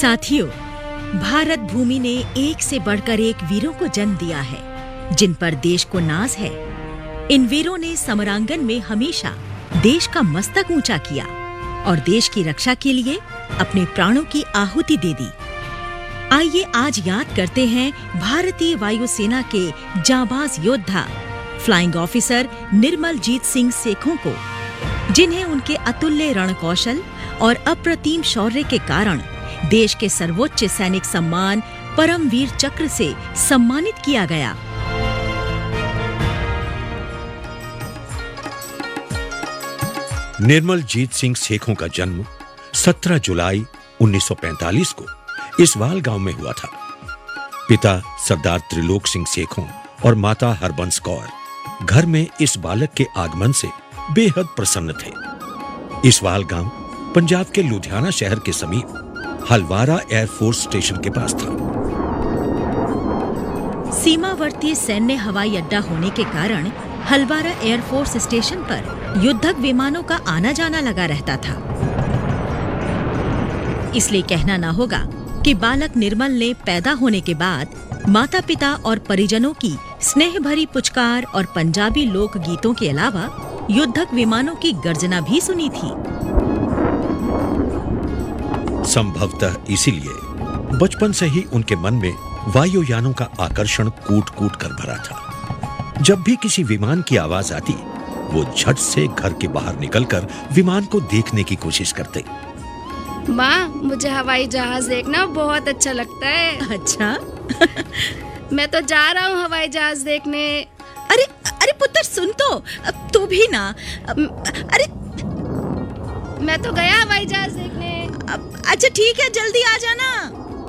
साथियों, भारत भूमि ने एक से बढ़कर एक वीरों को जन्म दिया है, जिन पर देश को नाज है। इन वीरों ने समरांगन में हमेशा देश का मस्तक ऊंचा किया और देश की रक्षा के लिए अपने प्राणों की आहुति दे दी। आइए आज याद करते हैं भारतीय वायुसेना के जांबाज योद्धा फ्लाइंग ऑफिसर निर्मल जीत सिंह सेखों को, जिन्हें उनके अतुल्य रणकौशल और अप्रतिम शौर्य के कारण देश के सर्वोच्च सैनिक सम्मान परमवीर चक्र से सम्मानित किया गया। निर्मल जीत सिंह सेखों का जन्म 17 जुलाई 1945 को इसवाल गांव में हुआ था। पिता सरदार त्रिलोक सिंह सेखों और माता हरबंस कौर घर में इस बालक के आगमन से बेहद प्रसन्न थे। इसवाल गांव पंजाब के लुधियाना शहर के समीप हलवारा एयरफोर्स स्टेशन के पास था। सीमावर्ती सैन्य हवाई अड्डा होने के कारण हलवारा एयरफोर्स स्टेशन पर युद्धक विमानों का आना जाना लगा रहता था। इसलिए कहना ना होगा कि बालक निर्मल ने पैदा होने के बाद माता पिता और परिजनों की स्नेह भरी पुचकार और पंजाबी लोक गीतों के अलावा युद्धक विमानों की गर्जना भी सुनी थी। संभवतः इसीलिए बचपन से ही उनके मन में वायुयानों का आकर्षण कूट-कूट कर भरा था। जब भी किसी विमान की आवाज आती, वो झट से घर के बाहर निकलकर विमान को देखने की कोशिश करते। माँ, मुझे हवाई जहाज देखना बहुत अच्छा लगता है। अच्छा? मैं तो जा रहा हूँ हवाई जहाज देखने। अरे अरे पुत्र, सुन तू भी ना। अरे मैं तो गया हवाई जहाज देखने। अच्छा ठीक है, जल्दी आ जाना।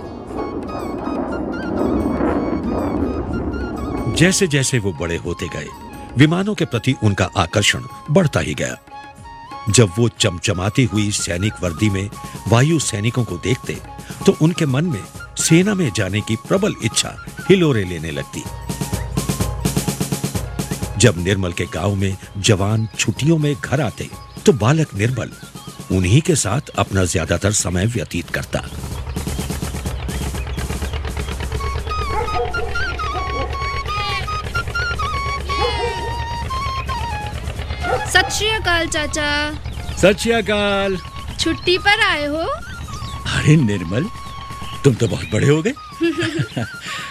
जैसे जैसे वो बड़े होते गए, विमानों के प्रति उनका आकर्षण बढ़ता ही गया। जब वो चमचमाती हुई सैनिक वर्दी में वायु सैनिकों को देखते, तो उनके मन में सेना में जाने की प्रबल इच्छा हिलोरे लेने लगती। जब निर्मल के गांव में जवान छुट्टियों में घर आते, तो बालक निर्मल उन्हीं के साथ अपना ज्यादातर समय व्यतीत करता। सत श्री अकाल चाचा। सत श्री अकाल। छुट्टी पर आए हो? अरे निर्मल, तुम तो बहुत बड़े हो गए।